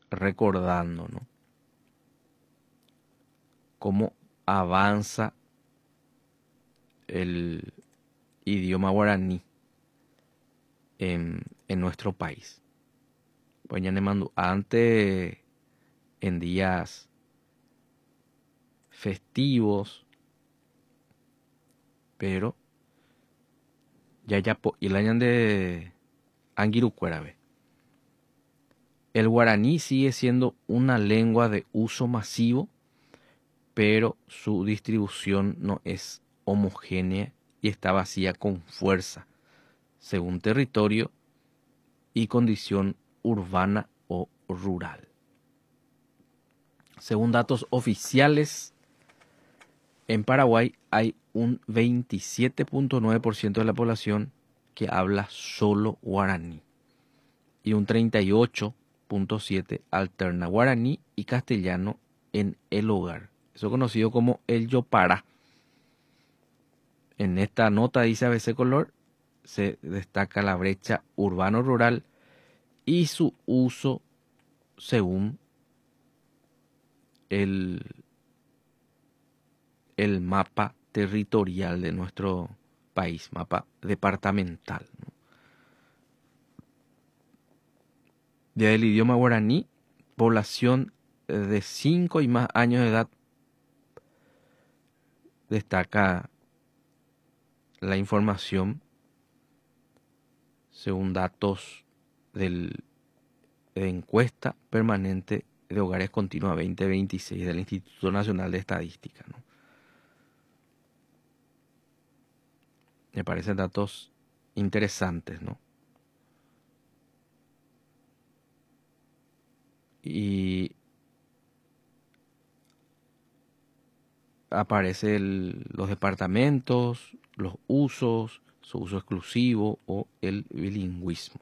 recordando, ¿no?, cómo avanza el idioma guaraní en nuestro país. Pues ya antes, en días festivos, pero y la de Anguirucuérabe. El guaraní sigue siendo una lengua de uso masivo, pero su distribución no es homogénea y está vacía con fuerza, según territorio y condición urbana o rural. Según datos oficiales, en Paraguay hay un 27.9% de la población que habla solo guaraní y un 38.7% alterna guaraní y castellano en el hogar. Eso es conocido como el Yopara. En esta nota dice ABC Color, se destaca la brecha urbano-rural y su uso según el mapa territorial de nuestro país, mapa departamental, ¿no? Del idioma guaraní, población de 5 y más años de edad, destaca la información según datos de encuesta permanente de hogares continua 2026 del Instituto Nacional de Estadística, ¿no? Me parecen datos interesantes, ¿no? Y aparece los departamentos, los usos, su uso exclusivo o el bilingüismo.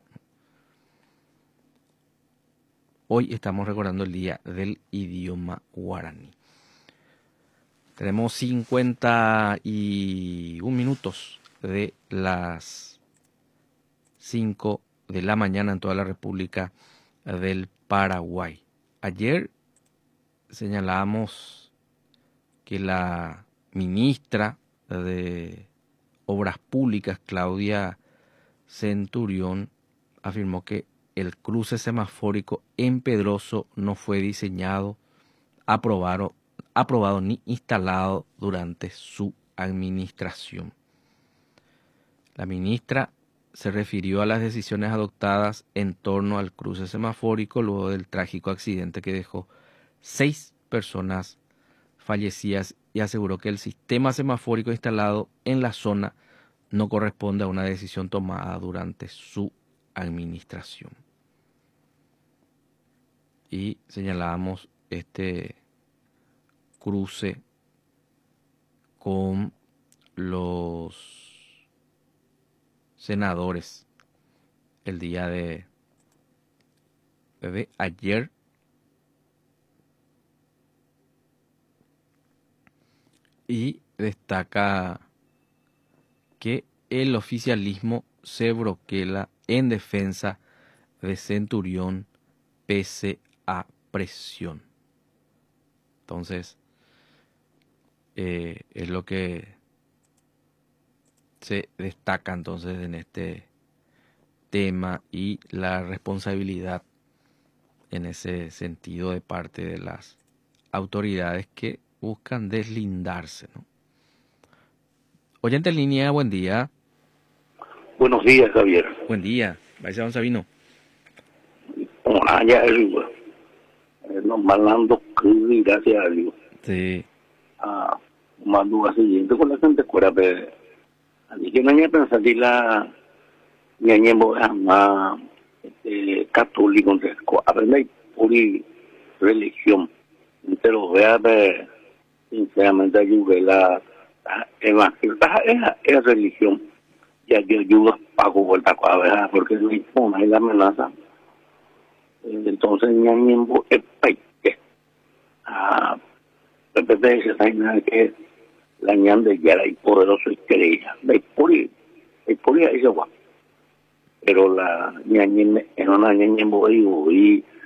Hoy estamos recordando el Día del Idioma Guaraní. Tenemos 51 minutos de las 5 de la mañana en toda la República del Paraguay. Ayer señalábamos que la ministra de Obras Públicas, Claudia Centurión, afirmó que el cruce semafórico en Pedroso no fue diseñado, aprobado ni instalado durante su administración. La ministra se refirió a las decisiones adoptadas en torno al cruce semafórico luego del trágico accidente que dejó 6 personas fallecidas y aseguró que el sistema semafórico instalado en la zona no corresponde a una decisión tomada durante su administración. Y señalábamos este cruce con los senadores el día de ayer. Y destaca que el oficialismo se broquela en defensa de Centurión pese a presión. Entonces, es lo que se destaca entonces en este tema y la responsabilidad en ese sentido de parte de las autoridades que buscan deslindarse, ¿no? Oyente en línea, buen día. Buenos días, Javier. Buen día, Baizón Sabino. Ya nos mandando gracias a Dios. Sí. Mando a siguiente con la gente fuera, pero así que no hay que pensar que la ñañembo es más católico, entonces aprender pura religión. Pero vea, sinceramente, ayuda la evangelio, es religión. Ya que ayuda pago vuelta a ver, porque no hay la amenaza. Entonces, ñañembo es paite. Pepe se sabe que la ñan de Yara y poderoso y creía. De puri dice guapo. Pero la ñañembo es y